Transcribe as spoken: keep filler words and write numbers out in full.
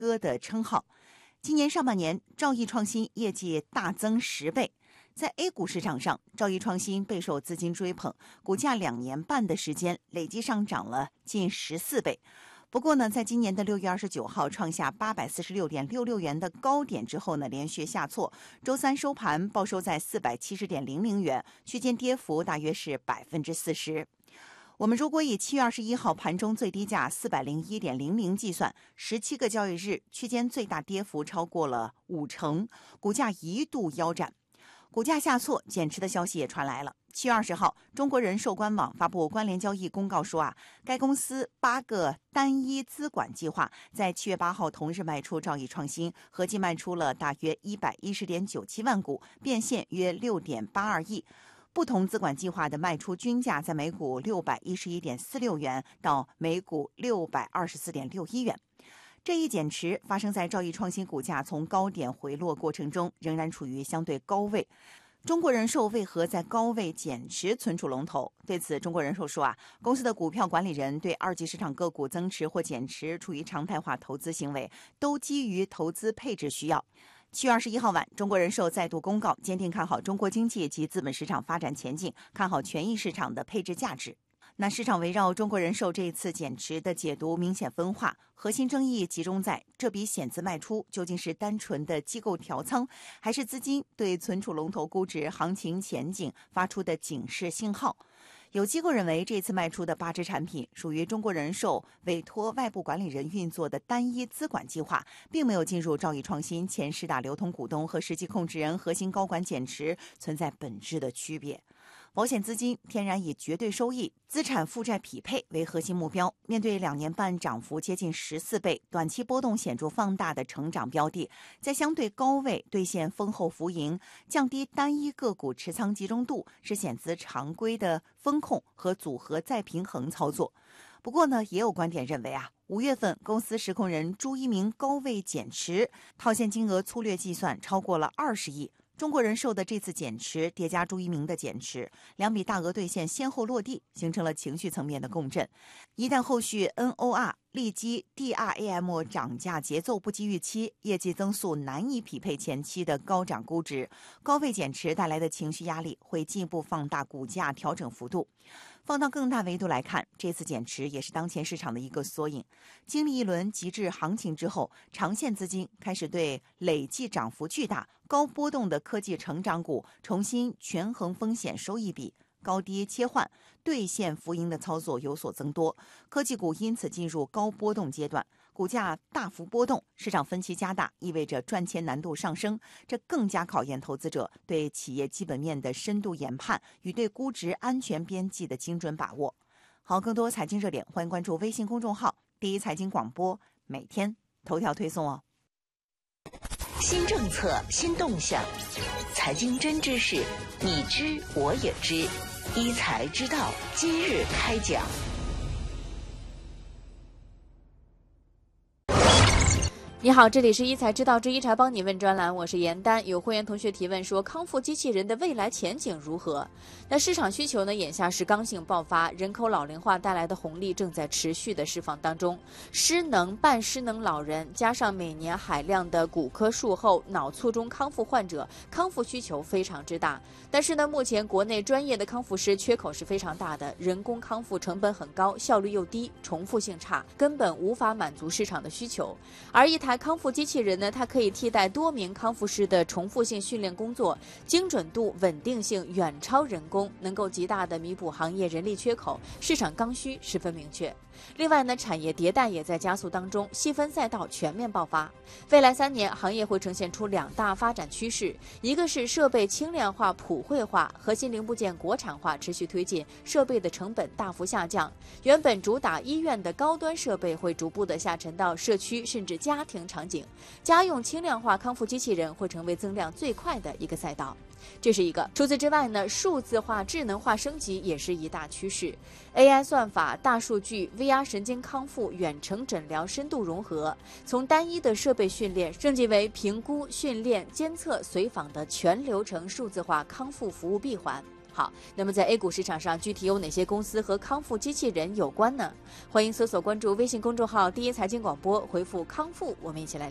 哥的称号。今年上半年，兆易创新业绩大增十倍。在 A 股市场上，兆易创新备受资金追捧，股价两年半的时间累计上涨了近十四倍。不过呢，在今年的六月二十九号创下八百四十六点六六元的高点之后呢，连续下挫，周三收盘报收在四百七十点零零元，区间跌幅大约是百分之四十。我们如果以七月二十一号盘中最低价四百零一点零零计算，十七个交易日区间最大跌幅超过了五成，股价一度腰斩。股价下挫，减持的消息也传来了。七月二十号，中国人寿官网发布关联交易公告说啊，该公司八个单一资管计划在七月八号同日卖出兆易创新，合计卖出了大约一百一十点九七万股，变现约六点八二亿。不同资管计划的卖出均价在每股六百一十一点四六元到每股六百二十四点六一元。这一减持发生在兆易创新股价从高点回落过程中，仍然处于相对高位。中国人寿为何在高位减持存储龙头？对此，中国人寿说啊，公司的股票管理人对二级市场个股增持或减持处于常态化投资行为，都基于投资配置需要。七月二十一号晚，中国人寿再度公告，坚定看好中国经济及资本市场发展前景，看好权益市场的配置价值。那市场围绕中国人寿这一次减持的解读明显分化，核心争议集中在这笔险资卖出究竟是单纯的机构调仓，还是资金对存储龙头估值行情前景发出的警示信号。有机构认为，这次卖出的八只产品属于中国人寿委托外部管理人运作的单一资管计划，并没有进入兆易创新前十大流通股东和实际控制人核心高管减持，存在本质的区别。保险资金天然以绝对收益、资产负债匹配为核心目标，面对两年半涨幅接近十四倍、短期波动显著放大的成长标的，在相对高位兑现丰厚浮盈，降低单一个股持仓集中度，是险资常规的风控和组合再平衡操作。不过呢，也有观点认为啊，五月份公司实控人朱一鸣高位减持，套现金额粗略计算超过了二十亿。中国人寿的这次减持叠加朱一鸣的减持，两笔大额兑现先后落地，形成了情绪层面的共振。一旦后续 N O R 利基 D R A M 涨价节奏不及预期，业绩增速难以匹配前期的高涨估值，高位减持带来的情绪压力会进一步放大股价调整幅度。放到更大维度来看，这次减持也是当前市场的一个缩影。经历一轮极致行情之后，长线资金开始对累计涨幅巨大、高波动的科技成长股重新权衡风险收益比，高低切换、兑现浮盈的操作有所增多，科技股因此进入高波动阶段，股价大幅波动，市场分歧加大，意味着赚钱难度上升，这更加考验投资者对企业基本面的深度研判与对估值安全边际的精准把握。好，更多财经热点，欢迎关注微信公众号第一财经广播，每天头条推送哦。 新政策，新动向，财经真知识，你知我也知，一财知道今日开讲。 你好，这里是一财知道之一财帮你问专栏，我是严丹。有会员同学提问说，康复机器人的未来前景如何？那市场需求呢，眼下是刚性爆发，人口老龄化带来的红利正在持续的释放当中。失能、半失能老人，加上每年海量的骨科术后、脑卒中康复患者，康复需求非常之大。但是呢，目前国内专业的康复师缺口是非常大的，人工康复成本很高，效率又低，重复性差，根本无法满足市场的需求。而一台康复机器人呢，它可以替代多名康复师的重复性训练工作，精准度、稳定性远超人工，能够极大的弥补行业人力缺口，市场刚需十分明确。另外呢，产业迭代也在加速当中，细分赛道全面爆发。未来三年，行业会呈现出两大发展趋势，一个是设备轻量化、普惠化，核心零部件国产化持续推进，设备的成本大幅下降。原本主打医院的高端设备会逐步的下沉到社区甚至家庭场景，家用轻量化康复机器人会成为增量最快的一个赛道。这是一个。除此之外呢，数字化、智能化升级也是一大趋势。A I 算法、大数据、V R 神经康复、远程诊疗深度融合，从单一的设备训练升级为评估、训练、监测、随访的全流程数字化康复服务闭环。 好，那么在 A 股市场上，具体有哪些公司和康复机器人有关呢？欢迎搜索关注微信公众号“第一财经广播”，回复“康复”，我们一起来。